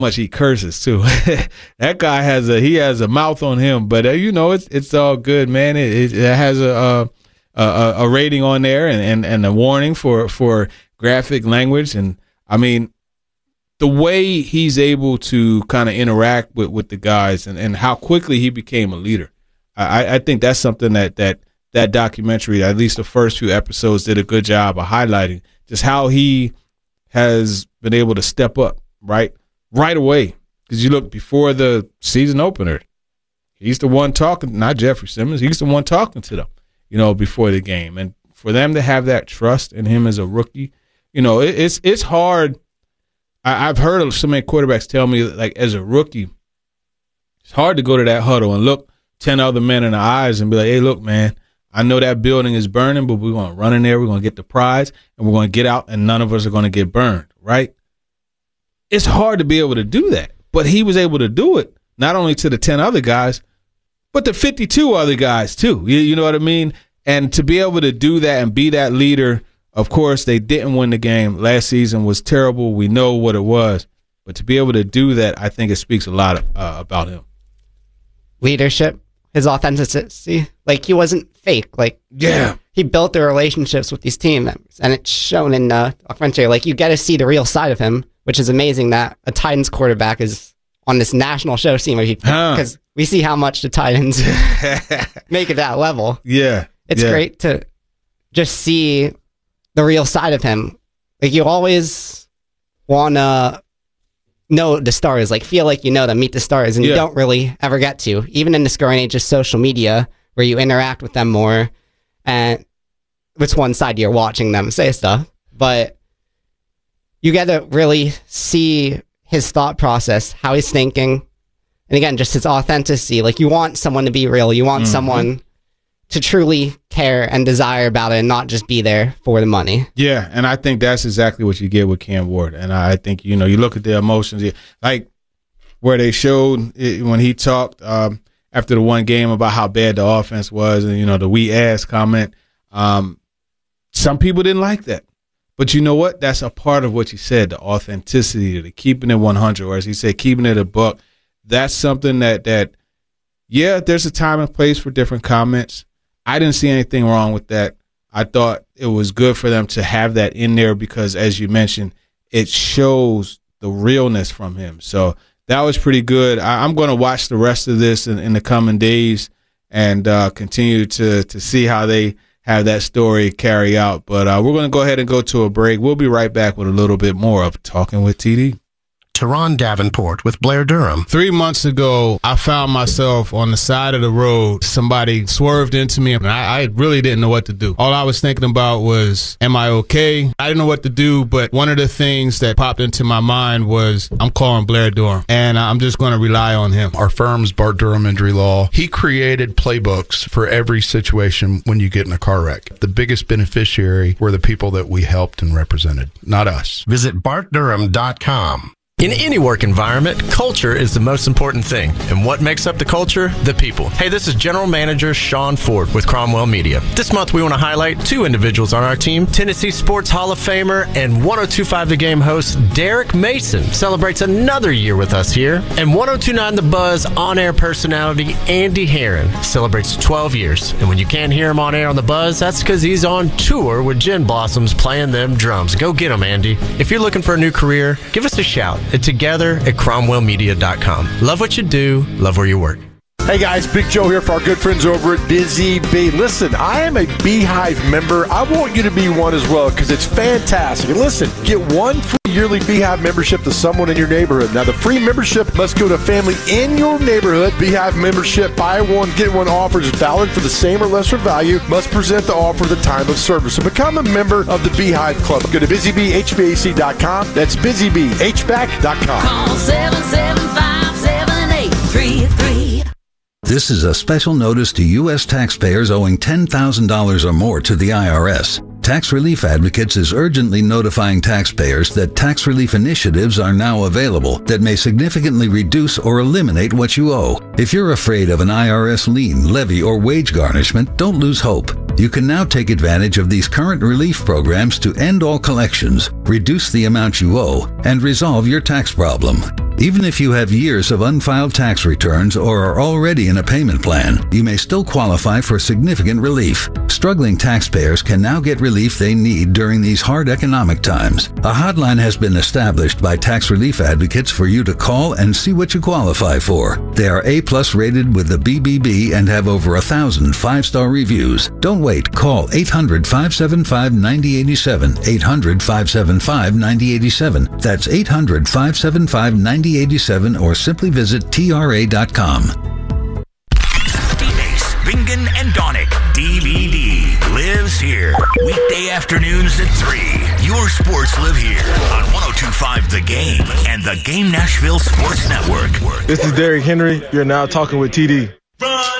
much he curses too. That guy has a mouth on him, but it's all good, man. It has a rating on there and a warning for graphic language, and I mean the way he's able to kind of interact with the guys and how quickly he became a leader. I think that's something that documentary, at least the first few episodes, did a good job of highlighting, just how he has been able to step up right away. Because you look, before the season opener, he's the one talking, not Jeffrey Simmons, he's the one talking to them, before the game. And for them to have that trust in him as a rookie, it's hard. I've heard of so many quarterbacks tell me, like, as a rookie, it's hard to go to that huddle and look 10 other men in the eyes and be like, hey, look, man, I know that building is burning, but we're going to run in there, we're going to get the prize, and we're going to get out, and none of us are going to get burned, right? It's hard to be able to do that. But he was able to do it, not only to the 10 other guys, but the 52 other guys too. You know what I mean? And to be able to do that and be that leader, of course, they didn't win the game. Last season was terrible. We know what it was. But to be able to do that, I think it speaks a lot about him. Leadership, his authenticity. Like, he wasn't fake. Like, yeah, he built the relationships with these team members. And it's shown in documentary. Like, you get to see the real side of him, which is amazing that a Titans quarterback is on this national show scene, because we see how much the Titans make at that level. Yeah. It's great to just see the real side of him. Like, you always want to know the stars, like, feel like you know them, meet the stars, and you don't really ever get to, even in this growing age of social media, where you interact with them more, and it's one side you're watching them say stuff, but you get to really see his thought process, how he's thinking, and again, just his authenticity. Like, you want someone to be real, you want someone to truly care and desire about it and not just be there for the money. Yeah, and I think that's exactly what you get with Cam Ward. And I think, you look at the emotions, like where they showed it, when he talked after the one game about how bad the offense was and, the we ass comment. Some people didn't like that. But you know what? That's a part of what you said, the authenticity, the keeping it 100, or as he said, keeping it a buck. That's something that there's a time and place for different comments. I didn't see anything wrong with that. I thought it was good for them to have that in there because, as you mentioned, it shows the realness from him. So that was pretty good. I'm going to watch the rest of this in the coming days and continue to see how they have that story carry out. But we're going to go ahead and go to a break. We'll be right back with a little bit more of Talking with TD. Teron Davenport with Blair Durham. 3 months ago, I found myself on the side of the road. Somebody swerved into me, and I really didn't know what to do. All I was thinking about was, am I okay? I didn't know what to do, but one of the things that popped into my mind was, I'm calling Blair Durham, and I'm just going to rely on him. Our firm's Bart Durham Injury Law. He created playbooks for every situation when you get in a car wreck. The biggest beneficiary were the people that we helped and represented, not us. Visit bartdurham.com. In any work environment, culture is the most important thing. And what makes up the culture? The people. Hey, this is General Manager Sean Ford with Cromwell Media. This month, we want to highlight 2 individuals on our team. Tennessee Sports Hall of Famer and 102.5 The Game host Derek Mason celebrates another year with us here. And 102.9 The Buzz on-air personality Andy Herron celebrates 12 years. And when you can't hear him on air on The Buzz, that's because he's on tour with Gin Blossoms playing them drums. Go get him, Andy. If you're looking for a new career, give us a shout at together at cromwellmedia.com. Love what you do, love where you work. Hey guys, Big Joe here for our good friends over at Busy Bee. Listen, I am a Beehive member. I want you to be one as well because it's fantastic. And listen, get 1 free yearly Beehive membership to someone in your neighborhood. Now, the free membership must go to a family in your neighborhood. Beehive membership, buy one, get one offers valid for the same or lesser value. Must present the offer at the time of service. So become a member of the Beehive Club. Go to busybeehvac.com. That's busybeehvac.com. Call 775-7833. This is a special notice to U.S. taxpayers owing $10,000 or more to the IRS. Tax Relief Advocates is urgently notifying taxpayers that tax relief initiatives are now available that may significantly reduce or eliminate what you owe. If you're afraid of an IRS lien, levy, or wage garnishment, don't lose hope. You can now take advantage of these current relief programs to end all collections, reduce the amount you owe, and resolve your tax problem. Even if you have years of unfiled tax returns or are already in a payment plan, you may still qualify for significant relief. Struggling taxpayers can now get relief they need during these hard economic times. A hotline has been established by tax relief advocates for you to call and see what you qualify for. They are A+ rated with the BBB and have over 1,000 5-star reviews. Don't wait. Call 800-575-9087. 800-575-9087. That's 800-575-9087 or simply visit TRA.com. D-Base, Bingen and Donick, DVD, lives here. Weekday afternoons at 3. Your sports live here on 102.5 The Game and the Game Nashville Sports Network. This is Derrick Henry. You're now talking with TD.